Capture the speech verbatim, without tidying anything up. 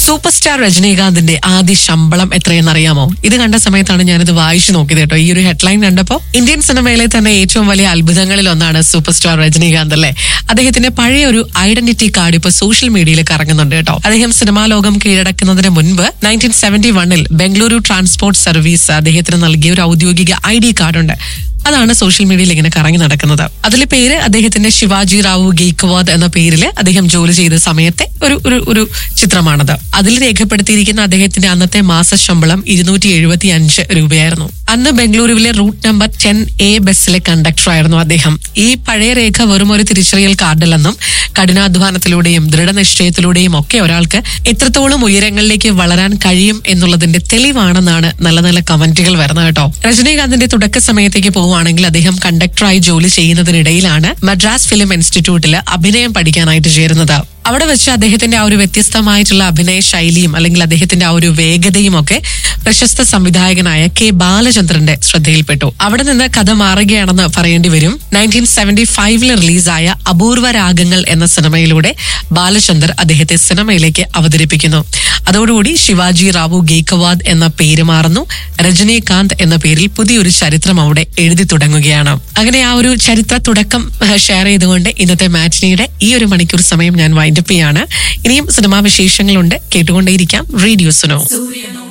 Super star രജനീകാന്തിന്റെ ആദ്യ ശമ്പളം എത്രയെന്ന് അറിയാമോ? ഇത് കണ്ട സമയത്താണ് ഞാനിത് വായിച്ചു നോക്കിയത് കേട്ടോ. ഈ ഒരു ഹെഡ്ലൈൻ കണ്ടപ്പോ ഇന്ത്യൻ സിനിമയിലെ തന്നെ ഏറ്റവും വലിയ അത്ഭുതങ്ങളിൽ ഒന്നാണ് സൂപ്പർ സ്റ്റാർ രജനീകാന്ത് അല്ലേ. അദ്ദേഹത്തിന്റെ പഴയ ഒരു ഐഡന്റിറ്റി കാർഡ് ഇപ്പൊ സോഷ്യൽ മീഡിയയിൽ കറങ്ങുന്നുണ്ട് കേട്ടോ. അദ്ദേഹം സിനിമാ ലോകം കീഴടക്കുന്നതിന് മുൻപ് നയൻറ്റീൻ സെവന്റി വണ്ണിൽ ബംഗളൂരു ട്രാൻസ്പോർട്ട് സർവീസ് അദ്ദേഹത്തിന് നൽകിയ ഒരു ഔദ്യോഗിക ഐ ഡി കാർഡുണ്ട്. അതാണ് സോഷ്യൽ മീഡിയയിൽ ഇങ്ങനെ കറങ്ങി നടക്കുന്നത്. അതിലെ പേര് അദ്ദേഹത്തിന്റെ ശിവാജി റാവു ഗെയ്ക്വാദ് എന്ന പേരിൽ അദ്ദേഹം ജോലി ചെയ്ത സമയത്തെ ഒരു ഒരു ഒരു ചിത്രമാണത്. അതിൽ രേഖപ്പെടുത്തിയിരിക്കുന്ന അദ്ദേഹത്തിന്റെ അന്നത്തെ മാസ ശമ്പളം ഇരുന്നൂറ്റി എഴുപത്തി അഞ്ച് രൂപയായിരുന്നു. അന്ന് ബംഗളൂരുവിലെ റൂട്ട് നമ്പർ ടെൻ എ ബസ്സിലെ കണ്ടക്ടറായിരുന്നു അദ്ദേഹം. ഈ പഴയ രേഖ വെറും ഒരു തിരിച്ചറിയൽ കാർഡല്ലെന്നും കഠിനാധ്വാനത്തിലൂടെയും ദൃഢനിശ്ചയത്തിലൂടെയും ഒക്കെ ഒരാൾക്ക് എത്രത്തോളം ഉയരങ്ങളിലേക്ക് വളരാൻ കഴിയും എന്നുള്ളതിന്റെ തെളിവാണെന്നാണ് നല്ല നല്ല കമന്റുകൾ വരുന്നത് കേട്ടോ. രജനീകാന്തിന്റെ തുടക്ക സമയത്തേക്ക് പോവുകയാണെങ്കിൽ അദ്ദേഹം കണ്ടക്ടറായി ജോലി ചെയ്യുന്നതിനിടയിലാണ് മദ്രാസ് ഫിലിം ഇൻസ്റ്റിറ്റ്യൂട്ടിൽ അഭിനയം പഠിക്കാനായിട്ട് ചേരുന്നത്. അവിടെ വെച്ച് അദ്ദേഹത്തിന്റെ ആ ഒരു വ്യത്യസ്തമായിട്ടുള്ള അഭിനയ ശൈലിയും അല്ലെങ്കിൽ അദ്ദേഹത്തിന്റെ ആ ഒരു വേഗതയും ഒക്കെ പ്രശസ്ത സംവിധായകനായ കെ ബാലചന്ദ്രന്റെ ശ്രദ്ധയിൽപ്പെട്ടു. അവിടെ നിന്ന് കഥ മാറുകയാണെന്ന് പറയേണ്ടി വരും. നയൻറ്റീൻ സെവന്റി ഫൈവില് റിലീസായ അപൂർവ രാഗങ്ങൾ എന്ന സിനിമയിലൂടെ ബാലചന്ദർ അദ്ദേഹത്തെ സിനിമയിലേക്ക് അവതരിപ്പിക്കുന്നു. അതോടുകൂടി ശിവാജി റാവു ഗെയ്ക്വാദ് എന്ന പേര് മാറുന്നു. രജനീകാന്ത് എന്ന പേരിൽ പുതിയൊരു ചരിത്രം അവിടെ എഴുതി തുടങ്ങുകയാണ്. അങ്ങനെ ആ ഒരു ചരിത്ര തുടക്കം ഷെയർ ചെയ്തുകൊണ്ട് ഇന്നത്തെ മാറ്റിനിയുടെ ഈ ഒരു മണിക്കൂർ സമയം ഞാൻ വൈൻഡപ്പ് ചെയ്യാണ്. ഇനിയും സിനിമാ വിശേഷങ്ങളുണ്ട്, കേട്ടുകൊണ്ടേയിരിക്കാം റേഡിയോ സുനോ.